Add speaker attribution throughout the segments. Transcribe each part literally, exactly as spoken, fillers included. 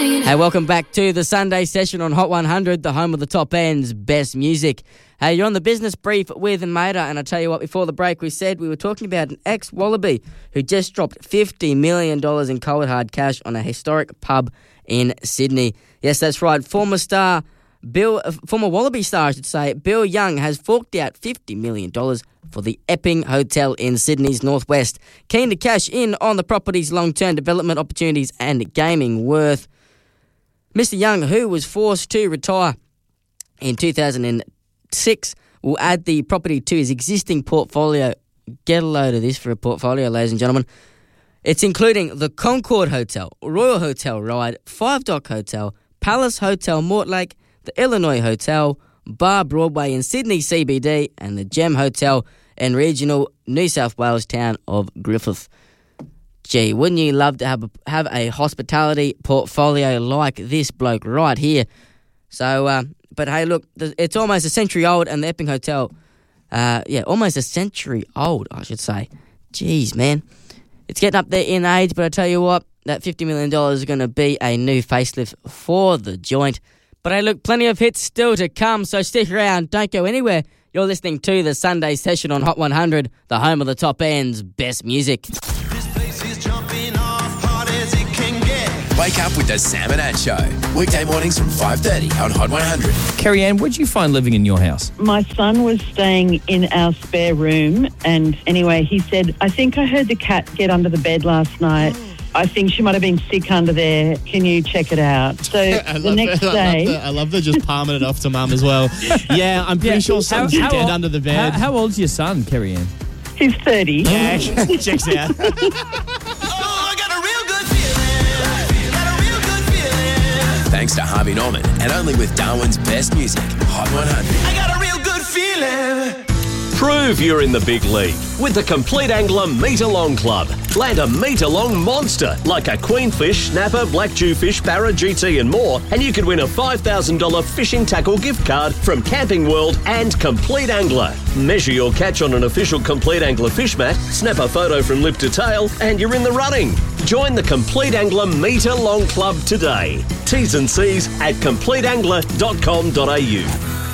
Speaker 1: Hey, welcome back to the Sunday session on Hot one hundred, the home of the top end's best music. Hey, you're on the business brief with Mater, and I tell you what, before the break we said we were talking about an ex-Wallaby who just dropped fifty million dollars in cold hard cash on a historic pub in Sydney. Yes, that's right. Former star Bill, uh, former Wallaby star, I should say, Bill Young has forked out fifty million dollars for the Epping Hotel in Sydney's northwest. Keen to cash in on the property's long-term development opportunities and gaming worth. Mister Young, who was forced to retire in two thousand six, will add the property to his existing portfolio. Get a load of this for a portfolio, ladies and gentlemen. It's including the Concord Hotel, Royal Hotel Ryde, Five Dock Hotel, Palace Hotel Mortlake, the Illinois Hotel, Bar Broadway in Sydney C B D, and the Gem Hotel in regional New South Wales town of Griffith. Gee, wouldn't you love to have a, have a hospitality portfolio like this bloke right here? So, uh, but hey, look, it's almost a century old, and the Epping Hotel, uh, yeah, almost a century old, I should say. Jeez, man. It's getting up there in age, but I tell you what, that fifty million dollars is going to be a new facelift for the joint. But hey, look, plenty of hits still to come, so stick around. Don't go anywhere. You're listening to the Sunday session on Hot one hundred, the home of the top end's best music.
Speaker 2: Wake up with the Sam and Ann Show. Weekday mornings from five thirty on Hot one hundred.
Speaker 3: Kerry Ann, what did you find living in your house?
Speaker 4: My son was staying in our spare room, and anyway, he said, I think I heard the cat get under the bed last night. I think she might have been sick under there. Can you check it out? So the next
Speaker 5: that.
Speaker 4: day...
Speaker 5: I love that just palming it off to mum as well. Yeah, I'm pretty
Speaker 3: Yeah,
Speaker 5: sure something's
Speaker 3: how- how
Speaker 5: dead
Speaker 3: old-
Speaker 5: under the bed.
Speaker 3: How, how old's your son, Kerry Ann?
Speaker 4: He's thirty.
Speaker 5: Yeah, checks out.
Speaker 2: Thanks to Harvey Norman, and only with Darwin's best music, Hot one hundred.
Speaker 6: I got a real good feeling.
Speaker 7: Prove you're in the big league with the Complete Angler Meter-Long Club. Land a meter-long monster like a queenfish, snapper, black jewfish, barra, G T and more, and you could win a five thousand dollars fishing tackle gift card from Camping World and Complete Angler. Measure your catch on an official Complete Angler fish mat, snap a photo from lip to tail, and you're in the running. Join the Complete Angler Meter-Long Club today. T's and C's at complete angler dot com dot a u.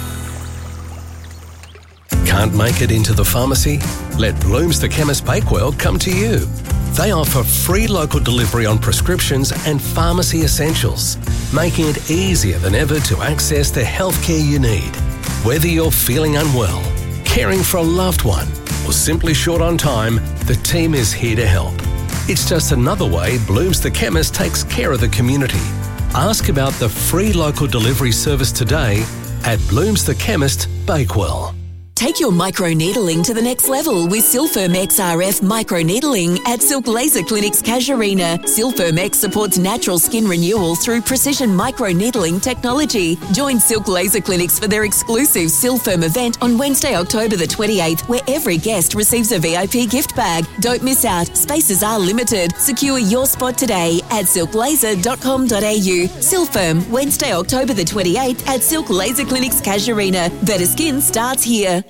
Speaker 8: Can't make it into the pharmacy? Let Blooms the Chemist Bakewell come to you. They offer free local delivery on prescriptions and pharmacy essentials, making it easier than ever to access the healthcare you need. Whether you're feeling unwell, caring for a loved one, or simply short on time, the team is here to help. It's just another way Blooms the Chemist takes care of the community. Ask about the free local delivery service today at Blooms the Chemist Bakewell.
Speaker 9: Take your microneedling to the next level with Silfirm X R F microneedling at Silk Laser Clinics Casuarina. Silfirm X supports natural skin renewal through precision microneedling technology. Join Silk Laser Clinics for their exclusive Silfirm event on Wednesday, October the twenty-eighth, where every guest receives a V I P gift bag. Don't miss out. Spaces are limited. Secure your spot today at silk laser dot com dot a u. Silfirm, Wednesday, October the twenty-eighth at Silk Laser Clinics Casuarina. Better skin starts here.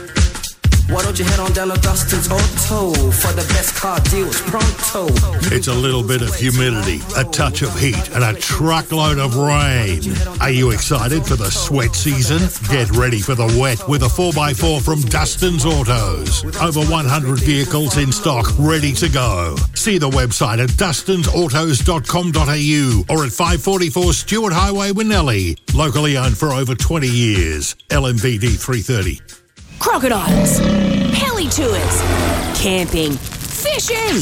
Speaker 6: Why don't you head on down to Dustin's Auto for the best car deals pronto?
Speaker 10: It's a little bit of humidity, a touch of heat, and a truckload of rain. Are you excited for the sweat season? Get ready for the wet with a four by four from Dustin's Autos. Over one hundred vehicles in stock, ready to go. See the website at dustins autos dot com dot a u or at five forty-four Stewart Highway, Winnellie. Locally owned for over twenty years. L M V D three thirty.
Speaker 11: Crocodiles, heli tours, camping, fishing,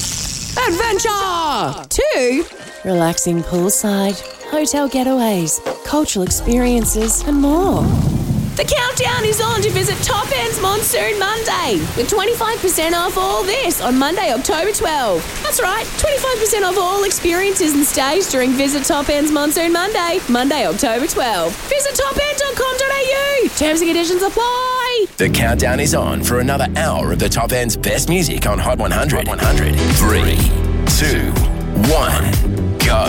Speaker 11: adventure. Two, relaxing poolside, hotel getaways, cultural experiences and more. The countdown is on to visit Top End's Monsoon Monday with twenty-five percent off all this on Monday, October twelfth. That's right, twenty-five percent off all experiences and stays during Visit Top End's Monsoon Monday, Monday, October twelfth. Visit top end dot com dot a u. Terms and conditions apply.
Speaker 2: The countdown is on for another hour of the top end's best music on Hot one hundred. one hundred. Three, two, one.